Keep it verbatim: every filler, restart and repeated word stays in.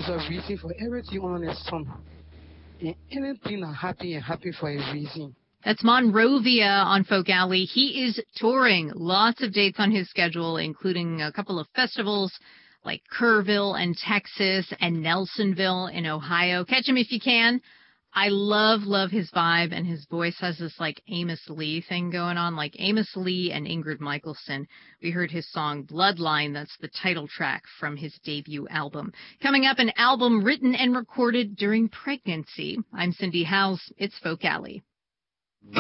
There's a reason for everything on a song. And anything are happy and happy for a reason. That's Monrovia on Folk Alley. He is touring. Lots of dates on his schedule, including a couple of festivals like Kerrville in Texas and Nelsonville in Ohio. Catch him if you can. I love, love his vibe, and his voice has this, like, Amos Lee thing going on, like Amos Lee and Ingrid Michaelson. We heard his song Bloodline. That's the title track from his debut album. Coming up, an album written and recorded during pregnancy. I'm Cindy Howes. It's Folk Alley.